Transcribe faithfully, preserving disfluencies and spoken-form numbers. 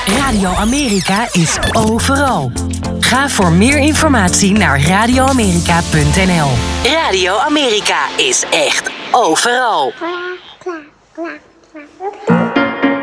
Radio Amerika is overal. Ga voor meer informatie naar radio amerika punt n l. Radio Amerika is echt overal. Clap, clap, clap, clap.